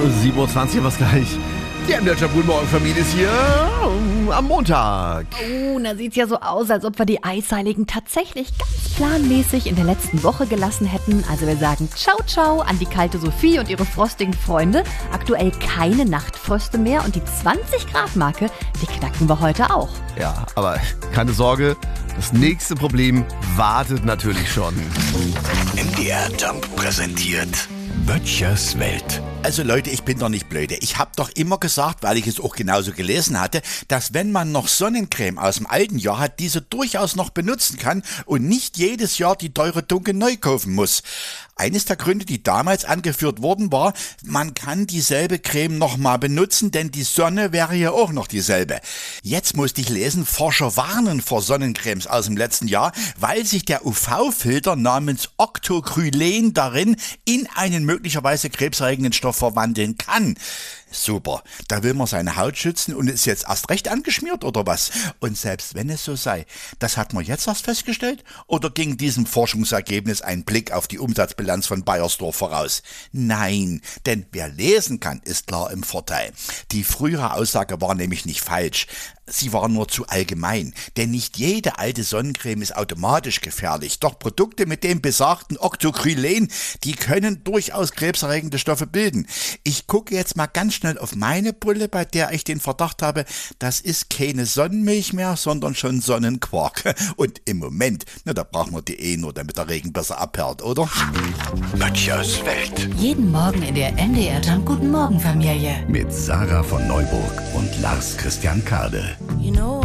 7:20 Uhr, was gleich. Die MDR Guten Morgen Familie ist hier am Montag. Oh, da sieht's ja so aus, als ob wir die Eisheiligen tatsächlich ganz planmäßig in der letzten Woche gelassen hätten. Also wir sagen Ciao, ciao an die kalte Sophie und ihre frostigen Freunde. Aktuell keine Nachtfröste mehr und die 20-Grad-Marke, die knacken wir heute auch. Ja, aber keine Sorge, das nächste Problem wartet natürlich schon. MDR Jump präsentiert Böttchers Welt. Also Leute, ich bin doch nicht blöde. Ich habe doch immer gesagt, weil ich es auch genauso gelesen hatte, dass wenn man noch Sonnencreme aus dem alten Jahr hat, diese durchaus noch benutzen kann und nicht jedes Jahr die teure Dunkel neu kaufen muss. Eines der Gründe, die damals angeführt wurden, war, man kann dieselbe Creme nochmal benutzen, denn die Sonne wäre ja auch noch dieselbe. Jetzt musste ich lesen, Forscher warnen vor Sonnencremes aus dem letzten Jahr, weil sich der UV-Filter namens Octocrylen darin in einen möglicherweise krebserregenden Stoff verwandeln kann. Super, da will man seine Haut schützen und ist jetzt erst recht angeschmiert oder was? Und selbst wenn es so sei, das hat man jetzt erst festgestellt? Oder ging diesem Forschungsergebnis ein Blick auf die Umsatzbilanz von Bayersdorf voraus? Nein, denn wer lesen kann, ist klar im Vorteil. Die frühere Aussage war nämlich nicht falsch. Sie war nur zu allgemein, denn nicht jede alte Sonnencreme ist automatisch gefährlich. Doch Produkte mit dem besagten Octocrylen, die können durchaus krebserregende Stoffe bilden. Ich gucke jetzt mal ganz schnell auf meine Brille, bei der ich den Verdacht habe, das ist keine Sonnenmilch mehr, sondern schon Sonnenquark. Und im Moment, da brauchen wir die nur, damit der Regen besser abhält, oder? Böttchers Welt. Jeden Morgen in der MDR Jump Guten Morgen Familie. Mit Sarah von Neuburg und Lars Christian Kade. You know